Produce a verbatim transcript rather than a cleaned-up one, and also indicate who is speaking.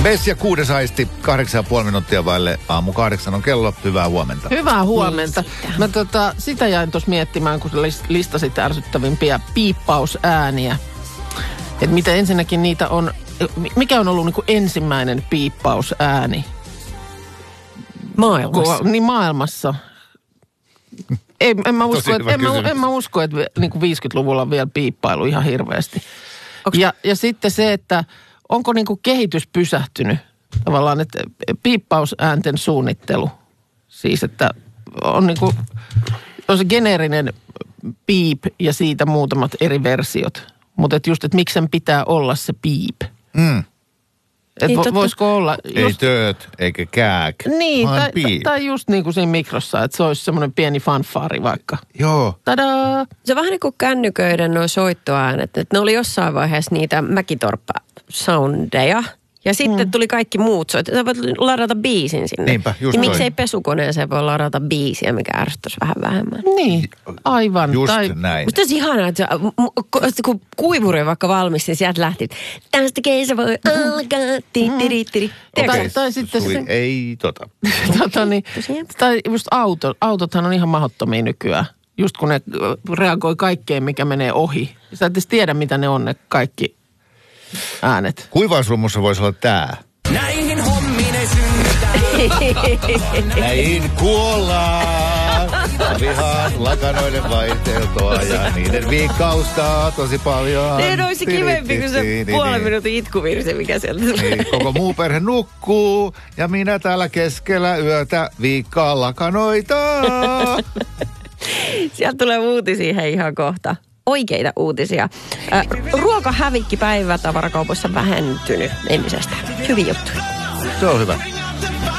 Speaker 1: Messi ja kuudes aisti, kahdeksan ja puoli minuuttia vaille aamu kahdeksan on kello. Hyvää huomenta.
Speaker 2: Hyvää huomenta. Niin Mä tota, sitä jäin tuossa miettimään, kun listasit ärsyttävimpiä piippausääniä. Että mitä ensinnäkin niitä on, mikä on ollut niinku ensimmäinen piippausääni?
Speaker 3: Maailmassa.
Speaker 2: Niin maailmassa. Ei, en, mä usko, et, en, mä, en mä usko, että niinku viisikymmentäluvulla on vielä piippailu ihan hirveästi. Ja, ja sitten se, että onko niinku kehitys pysähtynyt tavallaan, että piippausäänten suunnittelu. Siis, että on niinku, on se geneerinen piip ja siitä muutamat eri versiot. Mutta et just, että miksi sen pitää olla se piip.
Speaker 1: Mm.
Speaker 2: Että vo, voisiko olla... Just,
Speaker 1: ei tööt, eikä kääk,
Speaker 2: niin,
Speaker 1: vaan
Speaker 2: tai,
Speaker 1: piip.
Speaker 2: Tai just niin kuin siinä mikrossa, että se olisi semmoinen pieni fanfaari vaikka.
Speaker 1: Joo.
Speaker 2: Tadaa!
Speaker 3: Se on vähän niin kuin kännyköiden nuo soittoäänet. Että ne oli jossain vaiheessa niitä Mäkitorppa-soundeja. Ja sitten mm. tuli kaikki muut soittajat. Sä voit ladata biisin sinne.
Speaker 1: Niinpä, just
Speaker 3: niin
Speaker 1: toi.
Speaker 3: miksei pesukoneeseen voi ladata biisiä, mikä ärsyttäisi vähän vähemmän.
Speaker 2: Niin, aivan.
Speaker 1: Just
Speaker 2: tai,
Speaker 1: näin.
Speaker 3: Musta olisi ihanaa, että se, kun kuivuri on vaikka valmis, niin sieltä lähti, tästä keisä voi alkaa, tittirittiri.
Speaker 1: Okei,
Speaker 2: tai, tai sitten
Speaker 1: sui,
Speaker 2: se,
Speaker 1: ei tota.
Speaker 2: tota niin, tai just auto, autothan on ihan mahdottomia nykyään. Just kun ne reagoi kaikkeen, mikä menee ohi. Sä et edes tiedä, mitä ne on ne kaikki äänet.
Speaker 1: Kuivausrummussa voisi olla tää.
Speaker 4: Näihin hommiin ei synnytä.
Speaker 1: Näin kuollaan. Vihaan lakanoiden vaihteltoa ja niiden viikkausta tosi paljon.
Speaker 3: Niin olisi kivempi kuin se puolen minuutin itkuvirsi, mikä sieltä tulee.
Speaker 1: Niin, koko muu perhe nukkuu ja minä täällä keskellä yötä viikkaan lakanoita.
Speaker 3: Sieltä tulee uutisia hei ihan kohta. Oikeita uutisia. Äh, ruokahävikki päivätavarakaupoissa vähentynyt entisestä. Hyviä juttuja.
Speaker 1: Se on hyvä.